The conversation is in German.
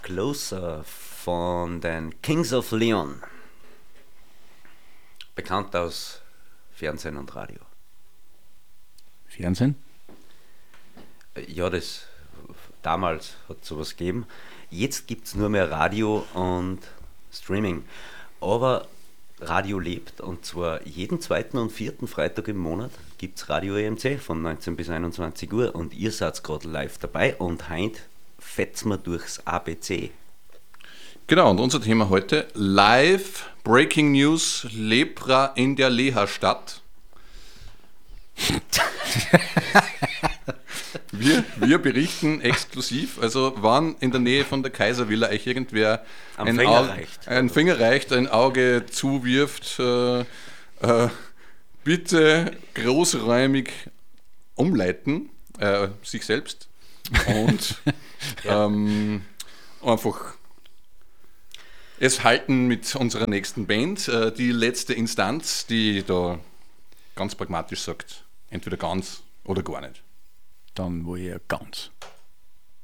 Closer von den Kings of Leon. Bekannt aus Fernsehen und Radio. Fernsehen? Ja, das damals hat es sowas gegeben. Jetzt gibt es nur mehr Radio und Streaming. Aber Radio lebt, und zwar jeden zweiten und vierten Freitag im Monat gibt es Radio EMC von 19 bis 21 Uhr und ihr seid gerade live dabei und heint fetzen wir durchs ABC. Genau, und unser Thema heute: Live Breaking News, Lepra in der Leha-Stadt. Wir berichten exklusiv, also wann in der Nähe von der Kaiservilla euch irgendwer ein Finger reicht, ein Auge zuwirft, bitte großräumig umleiten, sich selbst, und einfach es halten mit unserer nächsten Band, die letzte Instanz, die da ganz pragmatisch sagt, entweder ganz oder gar nicht. Dann wohl eher ganz.